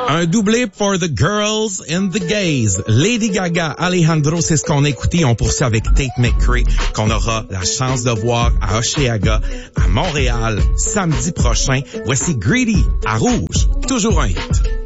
Un doublé for the girls and the gays. Lady Gaga, Alejandro, c'est ce qu'on a écouté. On poursuit avec Tate McRae, qu'on aura la chance de voir à Hochelaga, à Montréal, samedi prochain. Voici Greedy, à Rouge. Toujours un hit.